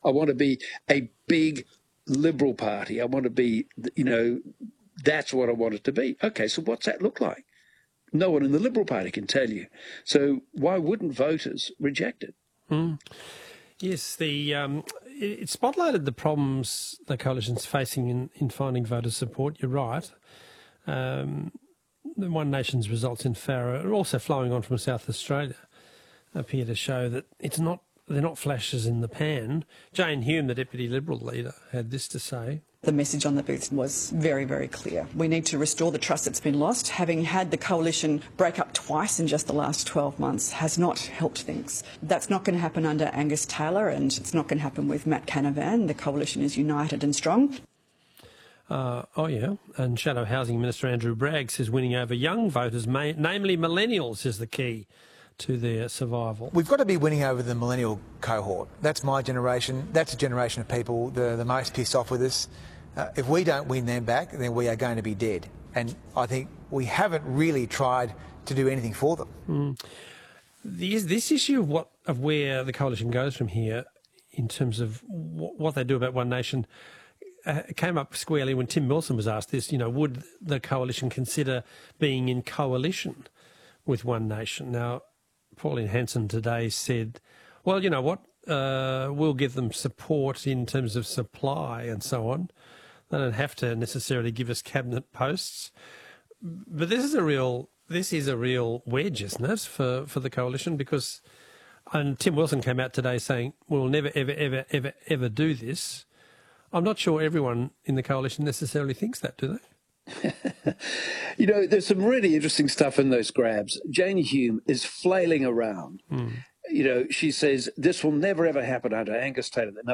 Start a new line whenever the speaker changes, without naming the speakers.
I want to be a big Liberal Party. I want to be, that's what I want it to be. Okay, so what's that look like? No one in the Liberal Party can tell you. So why wouldn't voters reject it?
Mm. Yes, it spotlighted the problems the coalition's facing in finding voter support. You're right. The One Nation's results in Farrer are also flowing on from South Australia appear to show that they're not flashes in the pan. Jane Hume, the Deputy Liberal leader, had this to say.
The message on the booth was very, very clear. We need to restore the trust that's been lost. Having had the coalition break up twice in just the last 12 months has not helped things. That's not going to happen under Angus Taylor, and it's not going to happen with Matt Canavan. The coalition is united and strong.
And Shadow Housing Minister Andrew Bragg says winning over young voters, namely millennials, is the key to their survival.
We've got to be winning over the millennial cohort. That's my generation. That's a generation of people that are the most pissed off with us. If we don't win them back, then we are going to be dead. And I think we haven't really tried to do anything for them.
Mm. This issue of where the coalition goes from here in terms of what they do about One Nation came up squarely when Tim Wilson was asked this, would the coalition consider being in coalition with One Nation? Now, Pauline Hanson today said, well, you know what, we'll give them support in terms of supply and so on. They don't have to necessarily give us cabinet posts. But this is a real wedge, isn't it, for the coalition? Because, and Tim Wilson came out today saying, we'll never, ever, ever, ever, ever do this. I'm not sure everyone in the coalition necessarily thinks that, do they?
There's some really interesting stuff in those grabs. Jane Hume is flailing around. She says this will never, ever happen under Angus Taylor. Now,